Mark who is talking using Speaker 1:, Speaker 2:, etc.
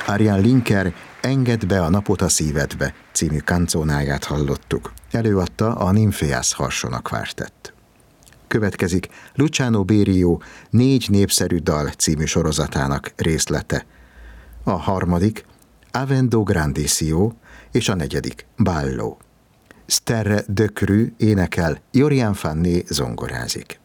Speaker 1: Ariane Linker Engedd be a napot a szívedbe című kanzónáját hallottuk. Előadta a Nymphéas Harsona Quartet. Következik Luciano Berio 4 népszerű dal című sorozatának részlete. A harmadik Avendo Grandissimo és a negyedik Ballo. Sterre de Cru énekel, Jorian Fanné zongorázik.